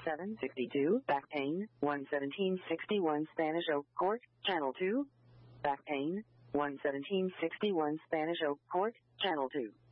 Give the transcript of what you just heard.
762, back pain, 11761 Spanish Oak Court, Channel 2. Back pain, 11761 Spanish Oak Court, Channel 2.